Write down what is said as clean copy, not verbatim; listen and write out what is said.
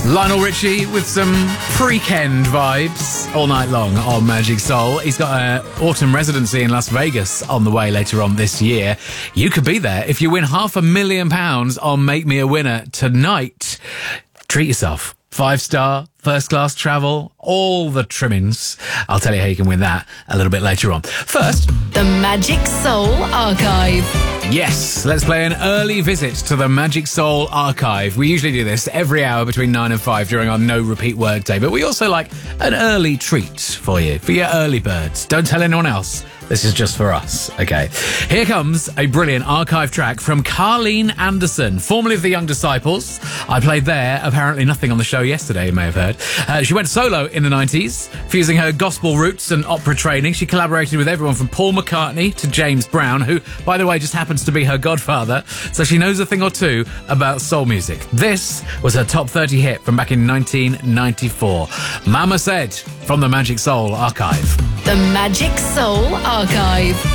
Lionel Richie with some pre-Kend vibes all night long on Magic Soul. He's got an autumn residency in Las Vegas on the way later on this year. You could be there if you win £500,000 on Make Me a Winner tonight. Treat yourself. 5-star, first-class travel, all the trimmings. I'll tell you how you can win that a little bit later on. First, the Magic Soul Archive. Yes, let's play an early visit to the Magic Soul Archive. We usually do this every hour between 9 and 5 during our no repeat work day, but we also like an early treat for you, for your early birds. Don't tell anyone else. This is just for us, okay? Here comes a brilliant archive track from Carleen Anderson, formerly of the Young Disciples. I played there, apparently nothing on the show yesterday, you may have heard. She went solo in the 90s, fusing her gospel roots and opera training. She collaborated with everyone from Paul McCartney to James Brown, who, by the way, just happens to be her godfather, so she knows a thing or two about soul music. This was her top 30 hit from back in 1994. Mama Said, from the Magic Soul Archive. The Magic Soul Archive.